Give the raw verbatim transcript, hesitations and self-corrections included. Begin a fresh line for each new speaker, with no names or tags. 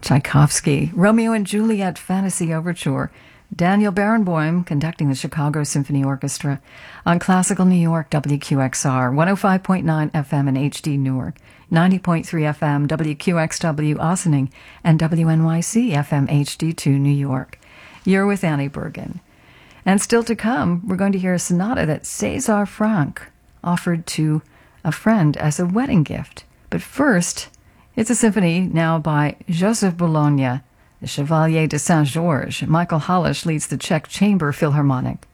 Tchaikovsky, Romeo and Juliet Fantasy Overture. Daniel Barenboim conducting the Chicago Symphony Orchestra on Classical New York W Q X R, one oh five point nine F M in H D Newark, ninety point three F M W Q X W Ossining, and W N Y C F M H D two New York. You're with Annie Bergen. And still to come, we're going to hear a sonata that César Franck offered to a friend as a wedding gift. But first, it's a symphony now by Joseph Bologna, the Chevalier de Saint-Georges. Michael Hollish leads the Czech Chamber Philharmonic.